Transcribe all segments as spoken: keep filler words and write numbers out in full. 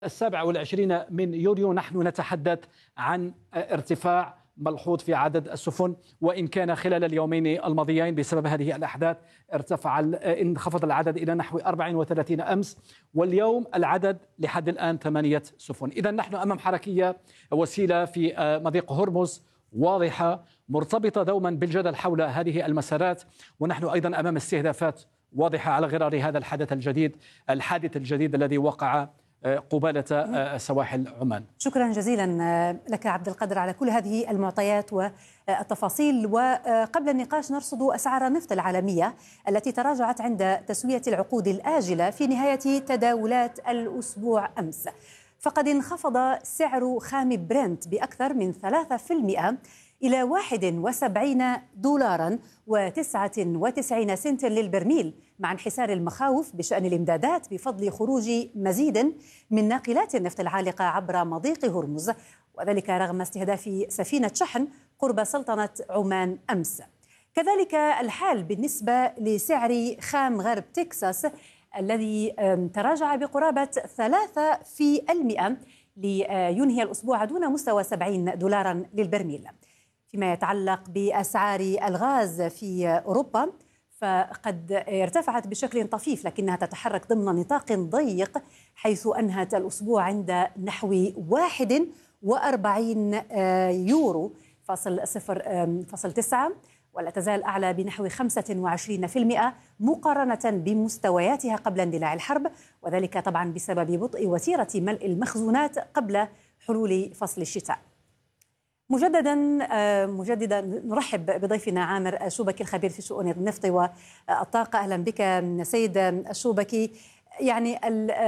السابع والعشرين من يوليو نحن نتحدث عن ارتفاع ملحوظ في عدد السفن، وإن كان خلال اليومين الماضيين بسبب هذه الأحداث ارتفع انخفض العدد إلى نحو أربعة وثلاثين أمس، واليوم العدد لحد الآن ثمانية سفن. إذا نحن أمام حركية وسيلة في مضيق هرمز واضحة مرتبطة دوما بالجدل حول هذه المسارات، ونحن أيضا أمام استهدافات واضحة على غرار هذا الحدث الجديد الحادث الجديد الذي وقع قبالة سواحل عمان. شكرا جزيلا لك عبد القادر على كل هذه المعطيات والتفاصيل. وقبل النقاش نرصد أسعار النفط العالمية التي تراجعت عند تسوية العقود الآجلة في نهاية تداولات الأسبوع أمس، فقد انخفض سعر خام برنت بأكثر من ثلاثة بالمئة إلى واحد وسبعين دولاراً وتسعة وتسعين سنتا للبرميل، مع انحسار المخاوف بشأن الإمدادات بفضل خروج مزيد من ناقلات النفط العالقة عبر مضيق هرمز، وذلك رغم استهداف سفينة شحن قرب سلطنة عمان أمس. كذلك الحال بالنسبة لسعر خام غرب تكساس الذي تراجع بقرابة ثلاثة في المئة لينهي الأسبوع دون مستوى سبعين دولاراً للبرميل. فيما يتعلق بأسعار الغاز في أوروبا فقد ارتفعت بشكل طفيف لكنها تتحرك ضمن نطاق ضيق، حيث أنهت الأسبوع عند نحو واحد وأربعين يورو فاصل صفر فاصل تسعة، ولا تزال أعلى بنحو خمسة وعشرين بالمئة مقارنة بمستوياتها قبل اندلاع الحرب، وذلك طبعا بسبب بطء وتيرة ملء المخزونات قبل حلول فصل الشتاء. مجددا مجددا نرحب بضيفنا عامر الشوبكي الخبير في شؤون النفط والطاقة. أهلا بك سيد الشوبكي. يعني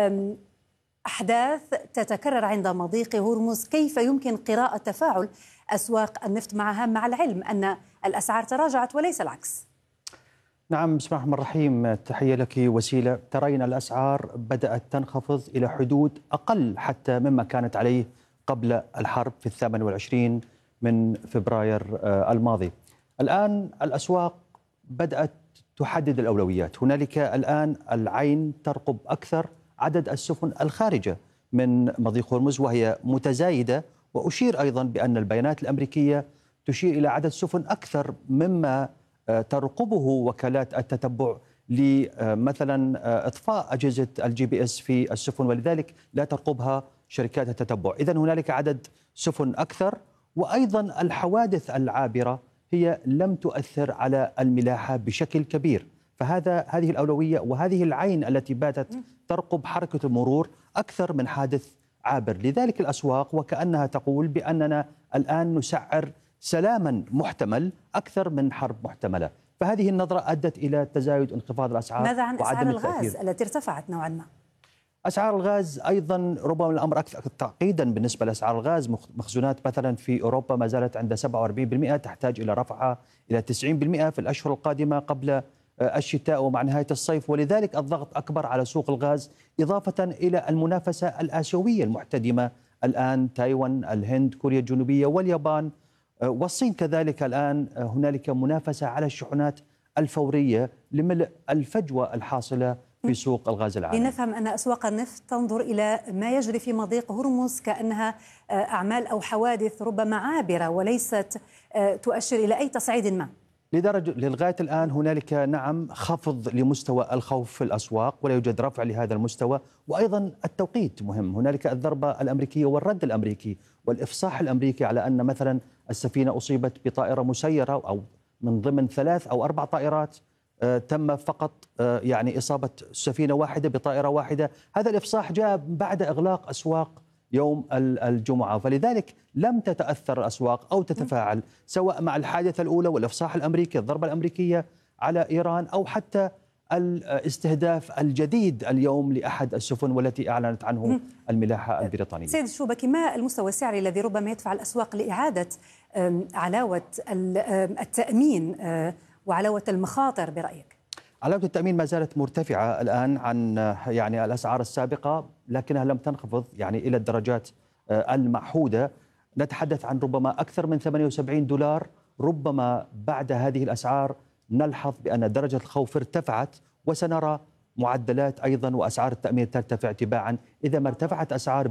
الأحداث تتكرر عند مضيق هرمز، كيف يمكن قراءة تفاعل أسواق النفط معها مع العلم أن الأسعار تراجعت وليس العكس؟ نعم، بسم الله الرحمن الرحيم. تحية لك وسيلة. ترين الأسعار بدأت تنخفض إلى حدود أقل حتى مما كانت عليه قبل الحرب في الثامن والعشرين من فبراير الماضي. الآن الأسواق بدأت تحدد الأولويات. هنالك الآن العين ترقب أكثر عدد السفن الخارجة من مضيق هرمز وهي متزايدة، وأشير أيضا بأن البيانات الأمريكية تشير إلى عدد سفن أكثر مما ترقبه وكالات التتبع لمثلا إطفاء أجهزة الجي بي إس في السفن، ولذلك لا ترقبها شركات التتبع. إذن هنالك عدد سفن أكثر، وأيضا الحوادث العابرة هي لم تؤثر على الملاحة بشكل كبير، فهذا هذه الأولوية وهذه العين التي باتت ترقب حركة المرور أكثر من حادث عابر. لذلك الأسواق وكأنها تقول بأننا الآن نسعر سلاما محتمل أكثر من حرب محتملة، فهذه النظرة أدت إلى تزايد انخفاض الأسعار. ماذا عن أسعار الغاز التي ارتفعت نوعا ما؟ أسعار الغاز أيضا ربما الأمر أكثر تعقيدا بالنسبة لأسعار الغاز. مخزونات مثلا في أوروبا ما زالت عند سبعة وأربعين بالمئة، تحتاج إلى رفعها إلى تسعين بالمئة في الأشهر القادمة قبل الشتاء ومع نهاية الصيف، ولذلك الضغط أكبر على سوق الغاز، إضافة إلى المنافسة الآسيوية المحتدمة الآن، تايوان، الهند، كوريا الجنوبية واليابان والصين كذلك. الآن هنالك منافسة على الشحنات الفورية لملء الفجوة الحاصلة في سوق الغاز العالمي. لنفهم أن أسواق النفط تنظر إلى ما يجري في مضيق هرمز كأنها أعمال أو حوادث ربما عابرة وليست تؤشر إلى أي تصعيد ما. لدرجة للغاية الآن هنالك نعم خفض لمستوى الخوف في الأسواق، ولا يوجد رفع لهذا المستوى، وأيضا التوقيت مهم. هنالك الضربة الأمريكية والرد الأمريكي والإفصاح الأمريكي على أن مثلا السفينة أصيبت بطائرة مسيرة أو من ضمن ثلاث أو أربع طائرات تم فقط يعني إصابة سفينة واحدة بطائرة واحدة. هذا الإفصاح جاء بعد إغلاق أسواق يوم الجمعة، فلذلك لم تتأثر الأسواق أو تتفاعل سواء مع الحادثة الأولى والإفصاح الأمريكي، الضربة الأمريكية على إيران، أو حتى الاستهداف الجديد اليوم لأحد السفن والتي أعلنت عنه الملاحة البريطانية. سيد الشوبكي، ما المستوى السعري الذي ربما يدفع الأسواق لإعادة علاوة التأمين وعلاوة المخاطر برأيك؟ علاوة التأمين ما زالت مرتفعة الآن عن يعني الأسعار السابقة، لكنها لم تنخفض يعني إلى الدرجات المعهودة. نتحدث عن ربما أكثر من ثمانية وسبعين دولار. ربما بعد هذه الأسعار نلحظ بأن درجة الخوف ارتفعت، وسنرى معدلات أيضا وأسعار التأمين ترتفع تباعا. إذا ما ارتفعت أسعار